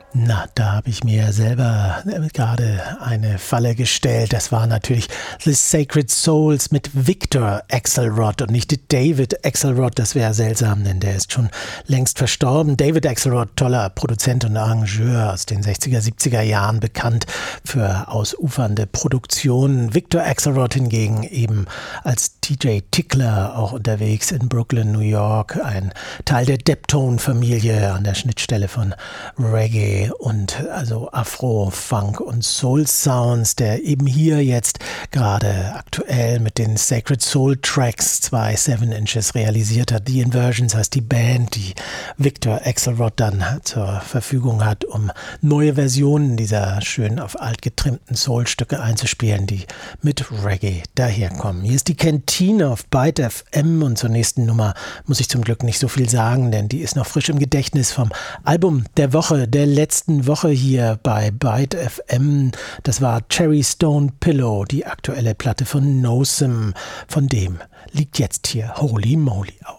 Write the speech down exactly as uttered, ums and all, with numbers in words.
Na, da habe ich mir selber gerade eine Falle gestellt. Das war natürlich The Sacred Souls mit Victor Axelrod und nicht David Axelrod. Das wäre seltsam, denn der ist schon längst verstorben. David Axelrod, toller Produzent und Arrangeur aus den sechziger, siebziger Jahren, bekannt für ausufernde Produktionen. Victor Axelrod hingegen eben als D J Tickler auch unterwegs in Brooklyn, New York. Ein Teil der Deptone-Familie an der Schnittstelle von Reggae und also Afro, Funk und Soul Sounds, der eben hier jetzt gerade aktuell mit den Sacred Soul Tracks zwei Seven Inches realisiert hat. The Inversions heißt die Band, die Victor Axelrod dann zur Verfügung hat, um neue Versionen dieser schön auf alt getrimmten Soul-Stücke einzuspielen, die mit Reggae daherkommen. Hier ist die Kantine auf Byte F M und zur nächsten Nummer muss ich zum Glück nicht so viel sagen, denn die ist noch frisch im Gedächtnis vom Album der Woche, der letzten Woche hier bei Byte F M. Das war Cherry Stone Pillow, die aktuelle Platte von Nosem. Von dem liegt jetzt hier Holy Moly auf.